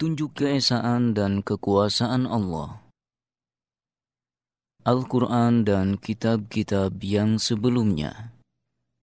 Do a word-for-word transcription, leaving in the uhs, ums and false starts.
petunjuk keesaan dan kekuasaan Allah. Al-Quran dan kitab-kitab yang sebelumnya